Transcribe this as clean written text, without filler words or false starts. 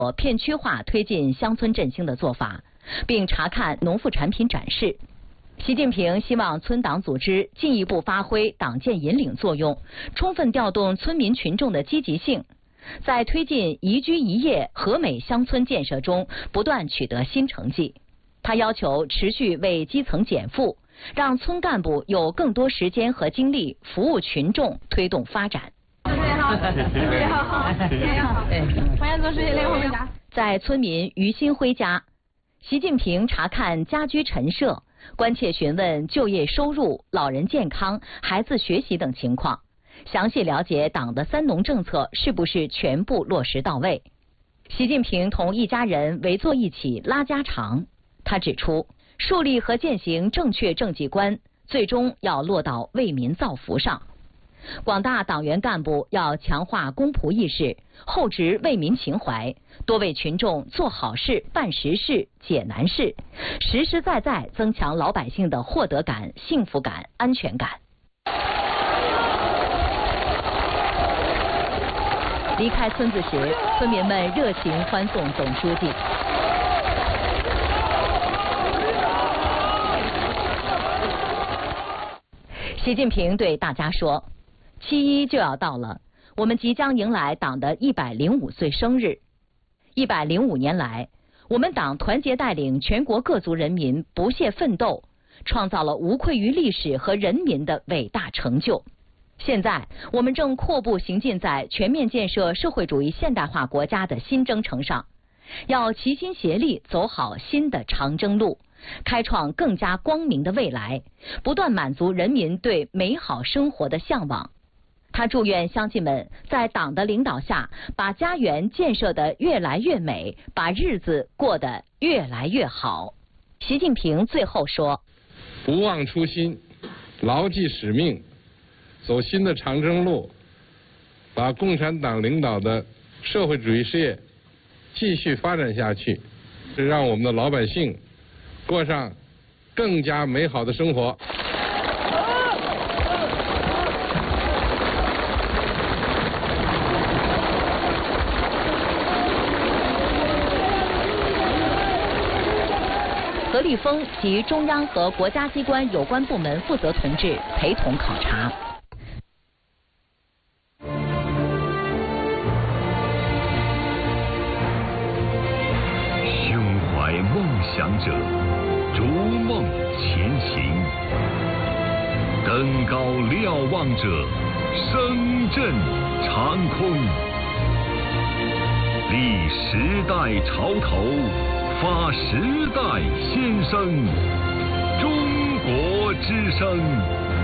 片区化推进乡村振兴的做法，并查看农副产品展示。习近平希望村党组织进一步发挥党建引领作用，充分调动村民群众的积极性，在推进宜居宜业和美乡村建设中不断取得新成绩。他要求持续为基层减负，让村干部有更多时间和精力服务群众，推动发展。 主持人好，主持人好，主持人好，欢迎做事业联合回家。 在村民于新辉家，习近平查看家居陈设，关切询问就业收入、老人健康、孩子学习等情况，详细了解党的3农政策是不是全部落实到位。习近平同一家人围坐一起拉家常，他指出，树立和践行正确政绩观，最终要落到为民造福上。广大党员干部要强化公仆意识，厚植为民情怀，多为群众做好事、办实事、解难事，实实在在增强老百姓的获得感、幸福感、安全感。离开村子时，村民们热情欢送总书记。习近平对大家说，7·1就要到了，我们即将迎来党的105岁生日。105年来，我们党团结带领全国各族人民不懈奋斗，创造了无愧于历史和人民的伟大成就。现在，我们正阔步行进在全面建设社会主义现代化国家的新征程上，要齐心协力走好新的长征路，开创更加光明的未来，不断满足人民对美好生活的向往。他祝愿乡亲们在党的领导下，把家园建设得越来越美，把日子过得越来越好。习近平最后说： 不忘初心，牢记使命，走新的长征路，把共产党领导的社会主义事业继续发展下去，是让我们的老百姓过上更加美好的生活。 何立峰及中央和国家机关有关部门负责同志陪同考察。 胸怀梦想者，逐梦前行；登高瞭望者，声震长空。立时代潮头，发时代先声。中国之声。